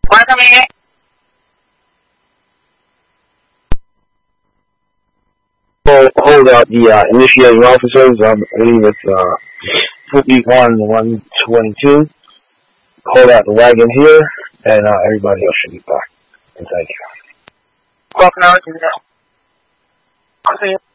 Coming in. Hold out the initiating officers. I believe it's 51-122. Hold out the wagon here, and everybody else should be back. And thank you. Welcome out to the